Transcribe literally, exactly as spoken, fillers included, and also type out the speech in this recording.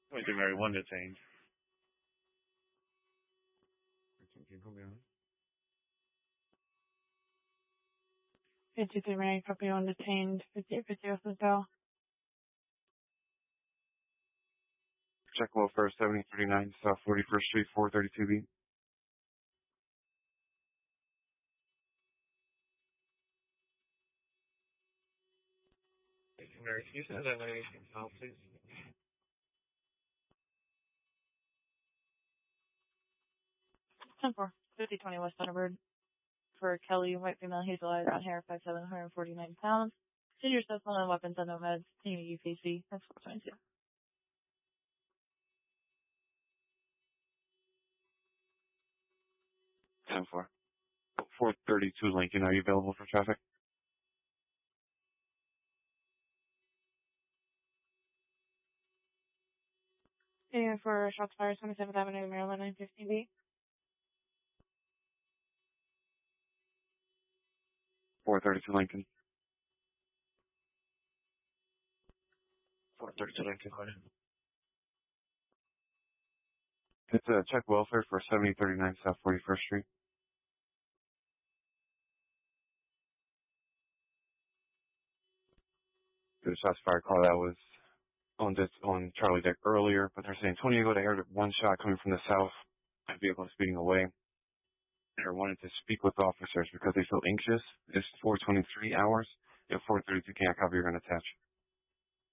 Wait, the Mary one detained. Can you put me on? fifty-three Mary, copy one detained, fifty-eight fifty Hotel. Check welfare seventy thirty-nine South forty-first Street, four thirty-two B. Thank you, Mary. Can you send that lady out, please? ten four, fifty twenty West Thunderbird. For Kelly, white female, hazel eyes, brown hair, five seven, one forty-nine pounds. Senior cell phone and weapons on no meds. Senior U K C. That's four twenty-two. ten four. four thirty-two Lincoln, are you available for traffic? Senior for shots fired, twenty-seventh Avenue, Maryland, nine fifteen B. four thirty-two Lincoln. four thirty-two Lincoln, go ahead. It's a check welfare for seventy thirty-nine South forty-first Street. The shots fired call that was on this on Charlie Deck earlier, but they're saying twenty ago they heard one shot coming from the south. A vehicle is speeding away. They wanted to speak with officers because they feel anxious. It's four twenty-three hours. At four thirty-two, can't copy, you're going to attach.